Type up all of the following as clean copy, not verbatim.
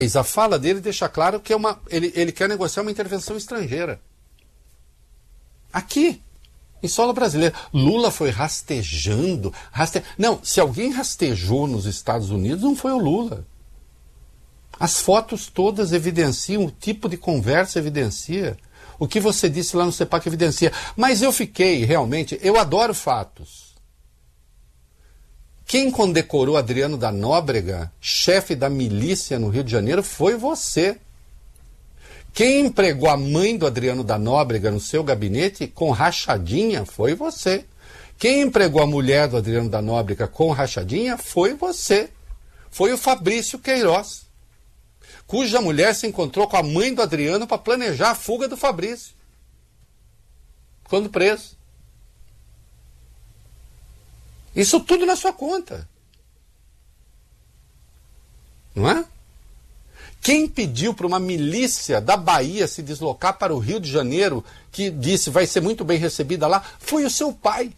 A fala dele deixa claro que ele quer negociar uma intervenção estrangeira. Aqui, em solo brasileiro. Lula foi rastejando. Não, se alguém rastejou nos Estados Unidos, não foi o Lula. As fotos todas evidenciam, o tipo de conversa evidencia. O que você disse lá no CEPAC evidencia. Mas eu adoro fatos. Quem condecorou Adriano da Nóbrega, chefe da milícia no Rio de Janeiro, foi você. Quem empregou a mãe do Adriano da Nóbrega no seu gabinete com rachadinha foi você. Quem empregou a mulher do Adriano da Nóbrega com rachadinha foi você. Foi o Fabrício Queiroz, cuja mulher se encontrou com a mãe do Adriano para planejar a fuga do Fabrício, quando preso. Isso tudo na sua conta. Não é? Quem pediu para uma milícia da Bahia se deslocar para o Rio de Janeiro, que disse vai ser muito bem recebida lá, foi o seu pai.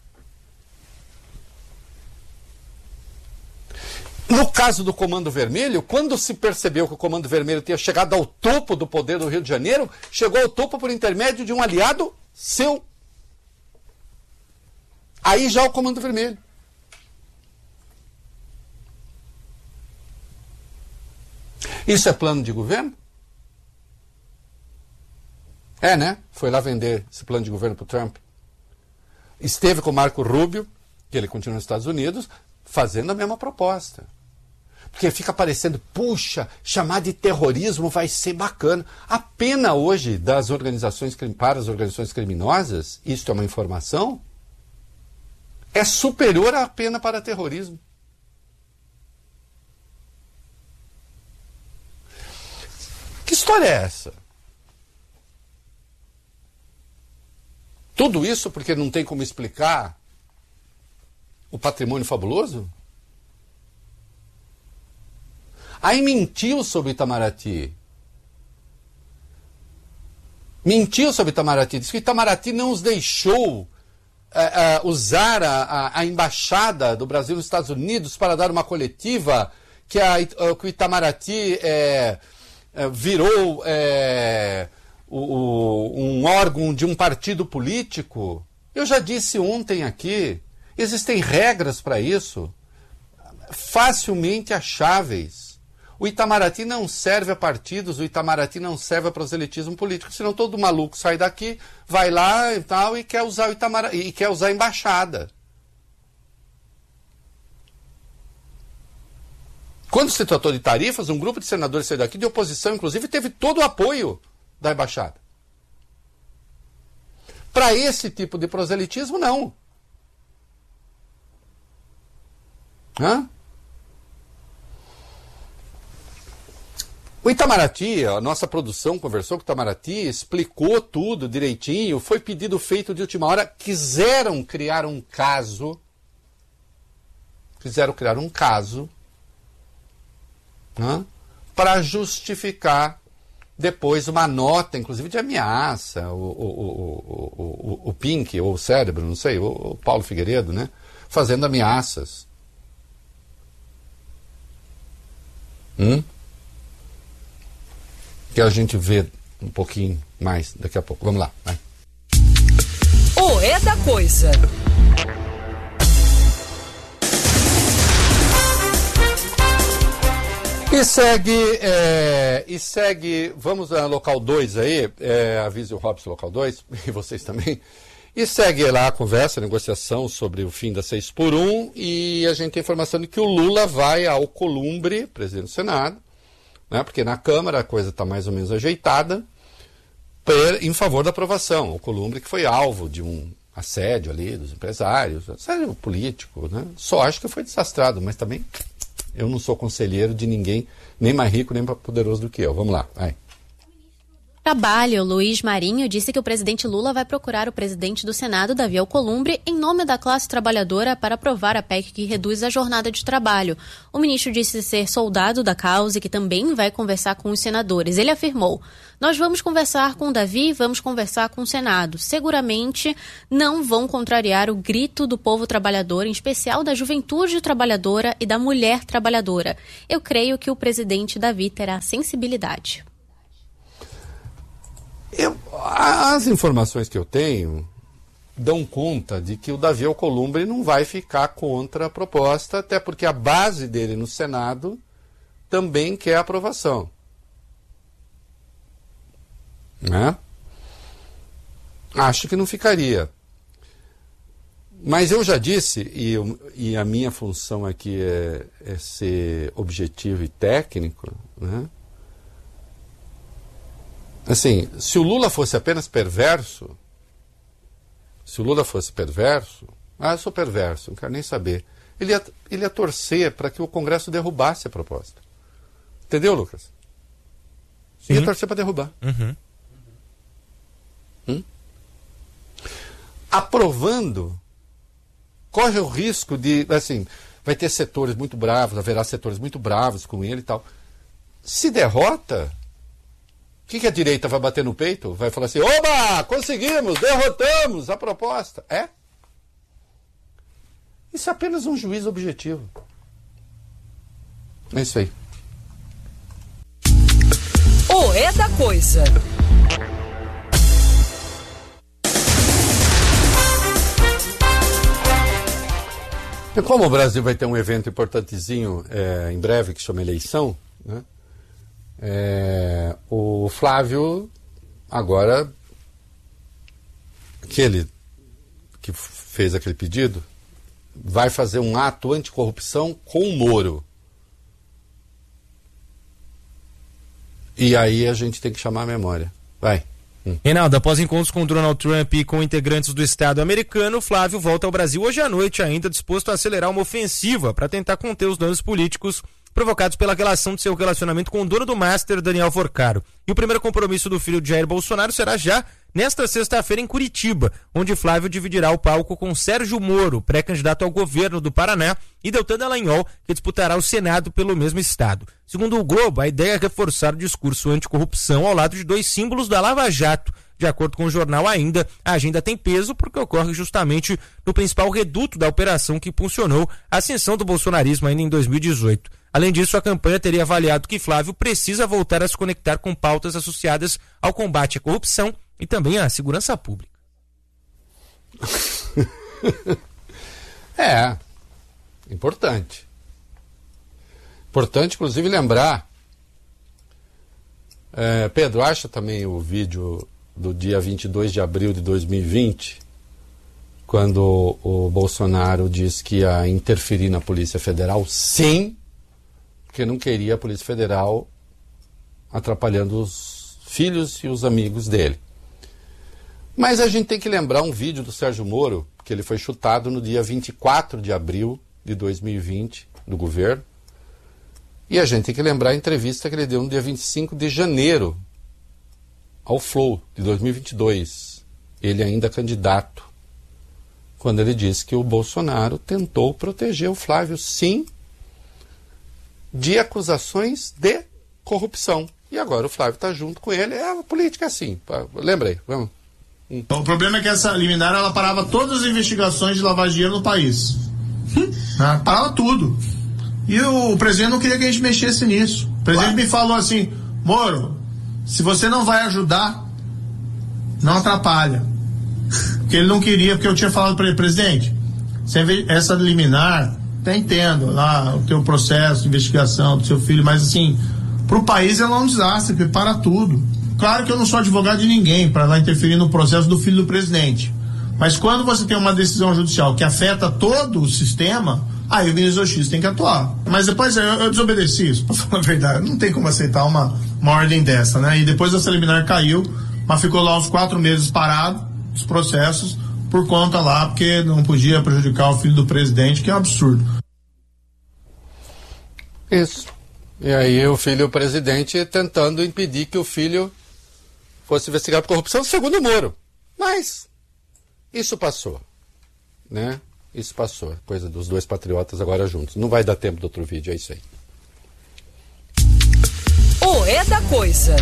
No caso do Comando Vermelho, quando se percebeu que o Comando Vermelho tinha chegado ao topo do poder do Rio de Janeiro, chegou ao topo por intermédio de um aliado seu. Aí já o Comando Vermelho. Isso é plano de governo? É, né? Foi lá vender esse plano de governo para o Trump. Esteve com o Marco Rubio, que ele continua nos Estados Unidos, fazendo a mesma proposta. Porque fica parecendo, puxa, chamar de terrorismo vai ser bacana. A pena hoje para as organizações criminosas, isto é uma informação, é superior à pena para terrorismo. Que história é essa? Tudo isso porque não tem como explicar o patrimônio fabuloso? Aí mentiu sobre Itamaraty. Diz que Itamaraty não os deixou usar a embaixada do Brasil nos Estados Unidos para dar uma coletiva, que o Itamaraty virou um órgão de um partido político. Eu já disse ontem aqui, existem regras para isso, facilmente acháveis. O Itamaraty não serve a partidos, o Itamaraty não serve a proselitismo político, senão todo maluco sai daqui, vai lá e tal, e quer usar o Itamaraty, e quer usar a embaixada. Quando se tratou de tarifas, um grupo de senadores saiu daqui, de oposição, inclusive, teve todo o apoio da embaixada. Para esse tipo de proselitismo, não. Hã? O Itamaraty, a nossa produção conversou com o Itamaraty, explicou tudo direitinho, foi pedido feito de última hora, quiseram criar um caso, para justificar depois uma nota, inclusive de ameaça, o Pink, ou o Cérebro, não sei, o Paulo Figueiredo, né, fazendo ameaças. Que a gente vê um pouquinho mais daqui a pouco. Vamos lá. Vai. O É da Coisa. E segue, vamos a local 2 aí, avise o Robson local 2, e vocês também. E segue lá a conversa, a negociação sobre o fim da 6x1, e a gente tem informação de que o Lula vai ao Columbre, presidente do Senado, né, porque na Câmara a coisa está mais ou menos ajeitada, em favor da aprovação. O Columbre que foi alvo de um assédio ali dos empresários, assédio político, né? Só acho que foi desastrado, mas também eu não sou conselheiro de ninguém, nem mais rico, nem mais poderoso do que eu. Vamos lá, vai. Trabalho, Luiz Marinho disse que o presidente Lula vai procurar o presidente do Senado, Davi Alcolumbre, em nome da classe trabalhadora para aprovar a PEC que reduz a jornada de trabalho. O ministro disse ser soldado da causa e que também vai conversar com os senadores. Ele afirmou: nós vamos conversar com o Davi, vamos conversar com o Senado. Seguramente não vão contrariar o grito do povo trabalhador, em especial da juventude trabalhadora e da mulher trabalhadora. Eu creio que o presidente Davi terá sensibilidade. As informações que eu tenho dão conta de que o Davi Alcolumbre não vai ficar contra a proposta, até porque a base dele no Senado também quer aprovação. Né? Acho que não ficaria. Mas eu já disse, e a minha função aqui é ser objetivo e técnico, né? Assim, se o Lula fosse apenas perverso, eu sou perverso, não quero nem saber, ele ia torcer para que o Congresso derrubasse a proposta. Entendeu, Lucas? Sim. Ia torcer para derrubar. Aprovando, corre o risco de, assim, vai ter setores muito bravos, haverá setores muito bravos com ele e tal. Se derrota, o que a direita vai bater no peito? Vai falar assim: oba, conseguimos, derrotamos a proposta. É? Isso é apenas um juízo objetivo. É isso aí. O É da Coisa. E como o Brasil vai ter um evento importantezinho em breve, que chama eleição, né? O Flávio, agora, aquele que fez aquele pedido, vai fazer um ato anticorrupção com o Moro. E aí a gente tem que chamar a memória. Vai. Reinaldo, após encontros com Donald Trump e com integrantes do Estado americano, Flávio volta ao Brasil hoje à noite, ainda disposto a acelerar uma ofensiva para tentar conter os danos políticos provocados pela relação de seu relacionamento com o dono do Master, Daniel Forcaro. E o primeiro compromisso do filho de Jair Bolsonaro será já nesta sexta-feira em Curitiba, onde Flávio dividirá o palco com Sérgio Moro, pré-candidato ao governo do Paraná, e Deltan Dallagnol, que disputará o Senado pelo mesmo estado. Segundo o Globo, a ideia é reforçar o discurso anticorrupção ao lado de dois símbolos da Lava Jato. De acordo com o jornal ainda, a agenda tem peso porque ocorre justamente no principal reduto da operação que impulsionou a ascensão do bolsonarismo ainda em 2018. Além disso, a campanha teria avaliado que Flávio precisa voltar a se conectar com pautas associadas ao combate à corrupção e também à segurança pública. Importante. Importante, inclusive, lembrar. Pedro, acha também o vídeo do dia 22 de abril de 2020, quando o Bolsonaro diz que ia interferir na Polícia Federal? Sim, porque não queria a Polícia Federal atrapalhando os filhos e os amigos dele. Mas a gente tem que lembrar um vídeo do Sérgio Moro, que ele foi chutado no dia 24 de abril de 2020, do governo. E a gente tem que lembrar a entrevista que ele deu no dia 25 de janeiro, ao Flow, de 2022. Ele ainda candidato, quando ele disse que o Bolsonaro tentou proteger o Flávio, sim, de acusações de corrupção. E agora o Flávio está junto com ele. A política é assim. Lembrei, vamos. O problema é que essa liminar, ela parava todas as investigações de lavagem de dinheiro no país. Parava tudo. E o presidente não queria que a gente mexesse nisso. O presidente me falou assim: Moro, se você não vai ajudar, não atrapalha. Porque ele não queria, porque eu tinha falado para ele: presidente, essa liminar, até entendo lá o teu processo de investigação do seu filho, mas assim, pro país ela é um desastre, porque para tudo. Claro que eu não sou advogado de ninguém para lá interferir no processo do filho do presidente. Mas quando você tem uma decisão judicial que afeta todo o sistema, aí o ministro da Justiça tem que atuar. Mas depois eu desobedeci isso, para falar a verdade. Não tem como aceitar uma ordem dessa, né? E depois essa liminar caiu, mas ficou lá uns 4 meses parado, os processos, por conta lá, porque não podia prejudicar o filho do presidente, que é um absurdo. Isso. E aí o filho do presidente tentando impedir que o filho fosse investigado por corrupção, segundo o Moro. Mas isso passou, né? Isso passou. Coisa dos dois patriotas agora juntos. Não vai dar tempo do outro vídeo, é isso aí. O É da Coisa.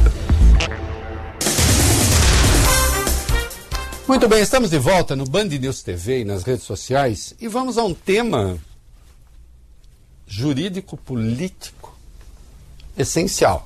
Muito bem, estamos de volta no Band News TV e nas redes sociais e vamos a um tema jurídico-político essencial.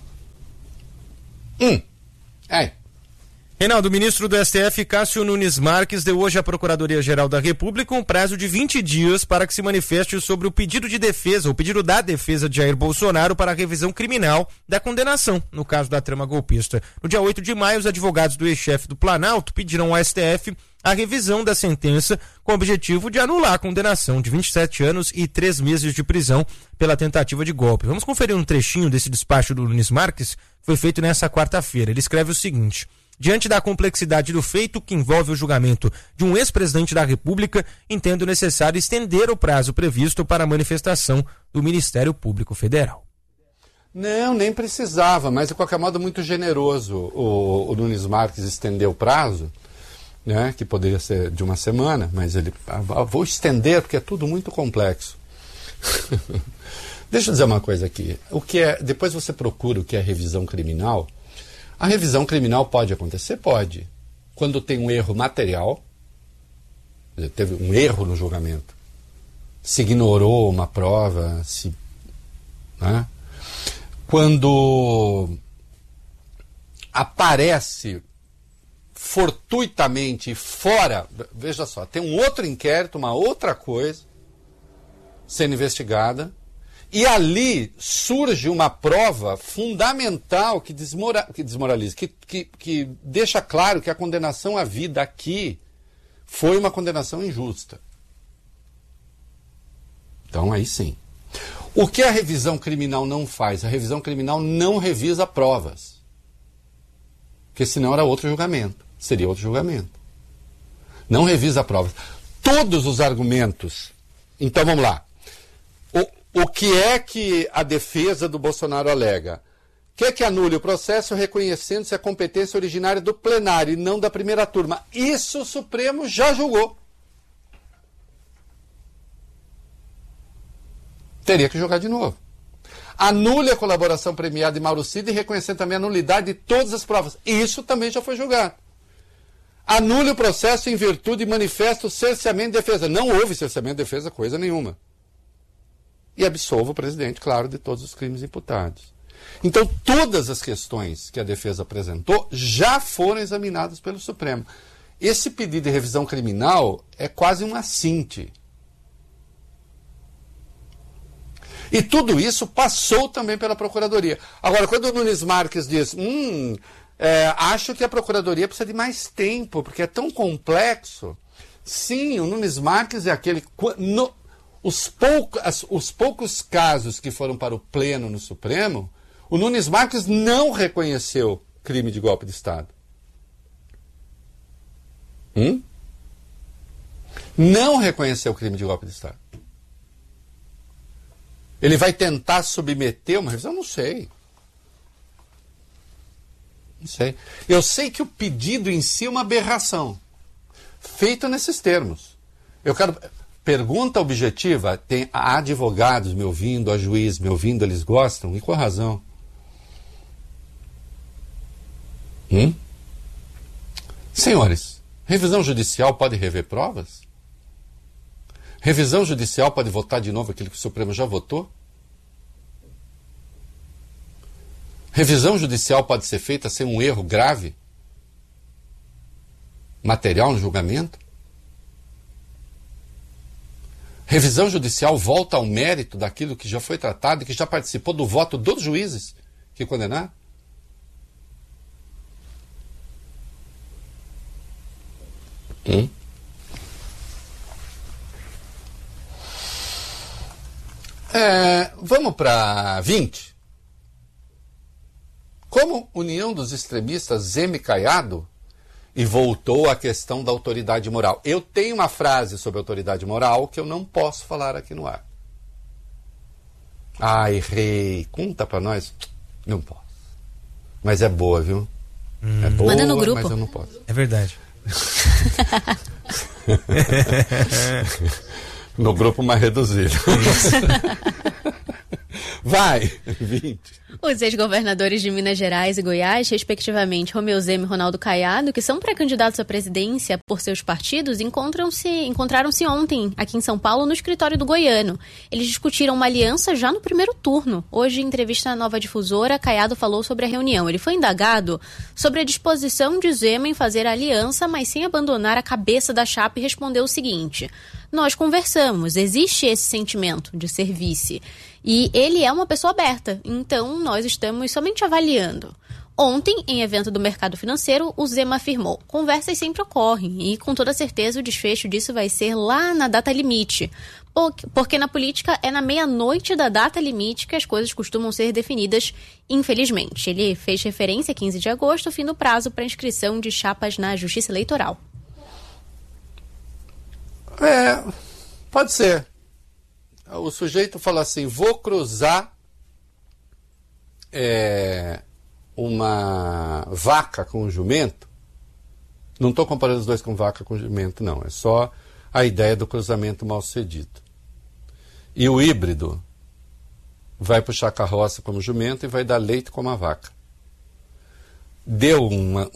Reinaldo, o ministro do STF, Cássio Nunes Marques, deu hoje à Procuradoria-Geral da República um prazo de 20 dias para que se manifeste sobre o pedido de defesa, o pedido da defesa de Jair Bolsonaro para a revisão criminal da condenação, no caso da trama golpista. No dia 8 de maio, os advogados do ex-chefe do Planalto pediram ao STF a revisão da sentença com o objetivo de anular a condenação de 27 anos e 3 meses de prisão pela tentativa de golpe. Vamos conferir um trechinho desse despacho do Nunes Marques, que foi feito nessa quarta-feira. Ele escreve o seguinte: diante da complexidade do feito que envolve o julgamento de um ex-presidente da República, entendo necessário estender o prazo previsto para a manifestação do Ministério Público Federal. Não, nem precisava, mas de qualquer modo muito generoso o Nunes Marques estender o prazo, né, que poderia ser de uma semana, mas ele, vou estender porque é tudo muito complexo. Deixa eu dizer uma coisa aqui. Depois você procura o que é revisão criminal. A revisão criminal pode acontecer? Pode. Quando tem um erro material, teve um erro no julgamento, se ignorou uma prova, né? Quando aparece fortuitamente fora, veja só, tem um outro inquérito, uma outra coisa sendo investigada, e ali surge uma prova fundamental que desmoraliza, que deixa claro que a condenação à vida aqui foi uma condenação injusta. Então aí sim. O que a revisão criminal não faz? A revisão criminal não revisa provas. Porque senão era outro julgamento. Seria outro julgamento. Não revisa provas. Todos os argumentos. Então vamos lá. O que é que a defesa do Bolsonaro alega? Quer que anule o processo reconhecendo-se a competência originária do plenário e não da primeira turma. Isso o Supremo já julgou. Teria que jogar de novo. Anule a colaboração premiada de Mauro Cid e reconhecendo também a nulidade de todas as provas. Isso também já foi julgado. Anule o processo em virtude de manifesto cerceamento de defesa. Não houve cerceamento de defesa, coisa nenhuma. E absolva o presidente, claro, de todos os crimes imputados. Então, todas as questões que a defesa apresentou já foram examinadas pelo Supremo. Esse pedido de revisão criminal é quase um assinte. E tudo isso passou também pela Procuradoria. Agora, quando o Nunes Marques diz, acho que a Procuradoria precisa de mais tempo, porque é tão complexo. Sim, o Nunes Marques é aquele... Os poucos casos que foram para o pleno no Supremo, o Nunes Marques não reconheceu crime de golpe de Estado. Não reconheceu crime de golpe de Estado. Ele vai tentar submeter uma revisão? Não sei. Não sei. Eu sei que o pedido em si é uma aberração. Feito nesses termos. Eu quero... Pergunta objetiva, há advogados me ouvindo, há juízes me ouvindo, eles gostam, e com razão. Senhores, revisão judicial pode rever provas? Revisão judicial pode votar de novo aquilo que o Supremo já votou? Revisão judicial pode ser feita sem um erro grave? Material no julgamento? Revisão judicial volta ao mérito daquilo que já foi tratado e que já participou do voto dos juízes que condenaram? Vamos para 20. Como União dos Extremistas Zeme Caiado e voltou à questão da autoridade moral. Eu tenho uma frase sobre autoridade moral que eu não posso falar aqui no ar. Errei. Conta pra nós. Não posso. Mas é boa, viu? É boa, manda no grupo. mas eu não posso. É verdade. No grupo mais reduzido. Vai, 20. Os ex-governadores de Minas Gerais e Goiás, respectivamente Romeu Zema e Ronaldo Caiado, que são pré-candidatos à presidência por seus partidos, encontraram-se ontem aqui em São Paulo no escritório do Goiano. Eles discutiram uma aliança já no primeiro turno. Hoje, em entrevista à Nova Difusora, Caiado falou sobre a reunião. Ele foi indagado sobre a disposição de Zema em fazer a aliança, mas sem abandonar a cabeça da chapa, e respondeu o seguinte: nós conversamos, existe esse sentimento de ser vice. E ele é uma pessoa aberta, então nós estamos somente avaliando. Ontem, em evento do mercado financeiro, o Zema afirmou: conversas sempre ocorrem e com toda certeza o desfecho disso vai ser lá na data limite. Porque na política é na meia-noite da data limite que as coisas costumam ser definidas, infelizmente. Ele fez referência a 15 de agosto, fim do prazo para inscrição de chapas na Justiça Eleitoral. Pode ser. O sujeito fala assim: vou cruzar uma vaca com um jumento. Não estou comparando os dois com vaca com jumento, não. É só a ideia do cruzamento mal sucedido. E o híbrido vai puxar a carroça como jumento e vai dar leite como a vaca. Deu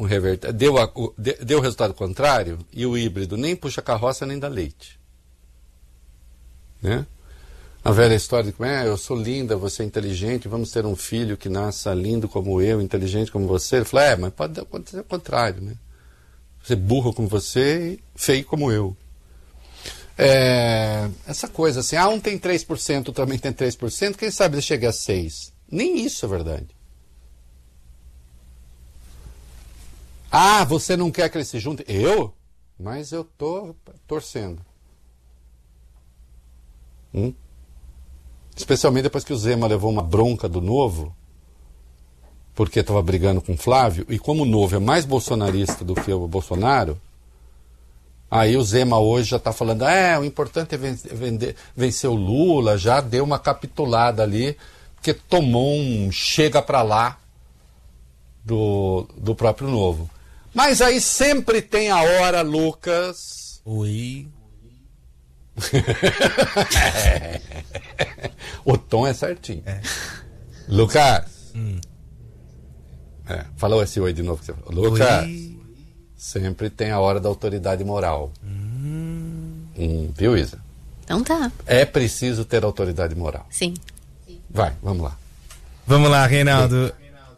o resultado contrário, e o híbrido nem puxa a carroça nem dá leite. Né? A velha história de eu sou linda, você é inteligente, vamos ter um filho que nasça lindo como eu, inteligente como você. Ele falou, mas pode acontecer o contrário, né? Ser burro como você e feio como eu. Essa coisa assim, um tem 3%, também tem 3%, quem sabe ele chega a 6%. Nem isso é verdade. Você não quer que ele se junte? Eu? Mas eu tô torcendo. Especialmente depois que o Zema levou uma bronca do Novo, porque estava brigando com o Flávio, e como o Novo é mais bolsonarista do que o Bolsonaro, aí o Zema hoje já está falando, o importante é vencer o Lula, já deu uma capitulada ali, porque tomou um chega para lá do próprio Novo. Mas aí sempre tem a hora, Lucas. Oi. O tom é certinho. Lucas. Falou esse oi de novo. Lucas. Oi. Sempre tem a hora da autoridade moral. Viu, Isa? Então tá. É preciso ter autoridade moral. Sim. Vai, vamos lá. Vamos lá, Reinaldo.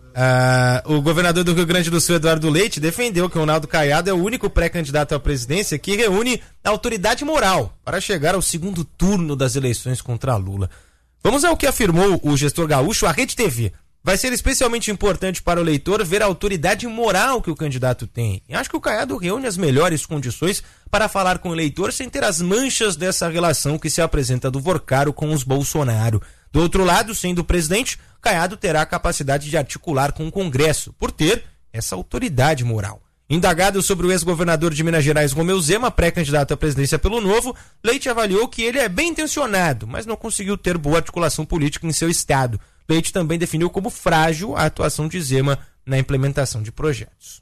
O governador do Rio Grande do Sul, Eduardo Leite, defendeu que o Ronaldo Caiado é o único pré-candidato à presidência que reúne a autoridade moral para chegar ao segundo turno das eleições contra Lula. Vamos ao que afirmou o gestor gaúcho à Rede TV. Vai ser especialmente importante para o eleitor ver a autoridade moral que o candidato tem. E acho que o Caiado reúne as melhores condições para falar com o eleitor sem ter as manchas dessa relação que se apresenta do Vorcaro com os Bolsonaro. Do outro lado, sendo o presidente, Caiado terá a capacidade de articular com o Congresso, por ter essa autoridade moral. Indagado sobre o ex-governador de Minas Gerais, Romeu Zema, pré-candidato à presidência pelo Novo, Leite avaliou que ele é bem intencionado, mas não conseguiu ter boa articulação política em seu estado. Leite também definiu como frágil a atuação de Zema na implementação de projetos.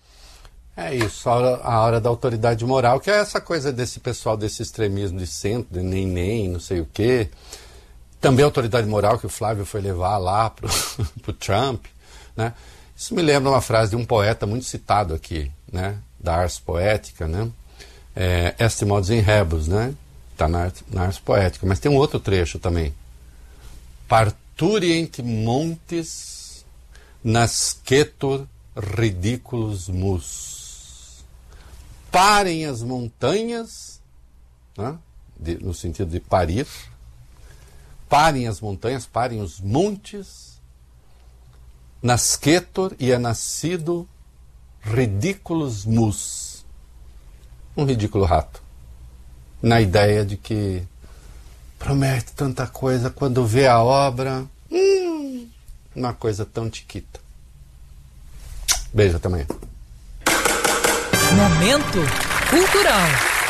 É isso, a hora da autoridade moral, que é essa coisa desse pessoal, desse extremismo de centro, de nem, não sei o quê. Também a autoridade moral que o Flávio foi levar lá pro Trump, né? Isso me lembra uma frase de um poeta muito citado aqui, né? Da Ars Poética, né? Est modos in rebus, né? Está na Ars Poética, mas tem um outro trecho também. Parturient montes nascetur ridiculus mus. Parem as montanhas, né? No sentido de parir. Parem as montanhas, parem os montes. Nascetur, e é nascido ridiculus mus. Um ridículo rato. Na ideia de que promete tanta coisa, quando vê a obra, uma coisa tão tiquita. Beijo, até amanhã. Momento Cultural.